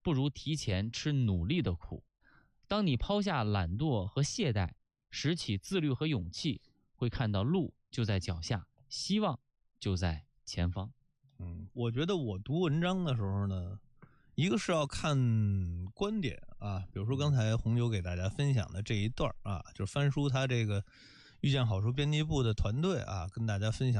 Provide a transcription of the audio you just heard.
不如提前吃努力的苦。当你抛下懒惰和懈怠，拾起自律和勇气，会看到路就在脚下，希望就在前方。 我觉得我读文章的时候呢，一个是要看观点啊，比如说刚才红酒给大家分享的这一段啊，就是翻书他这个遇见好书编辑部的团队啊，跟大家分享